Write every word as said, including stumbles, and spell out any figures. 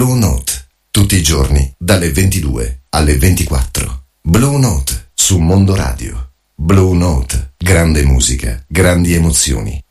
Blue Note, tutti i giorni dalle ventidue alle ventiquattro. Blue Note su Mondo Radio. Blue Note, grande musica, grandi emozioni.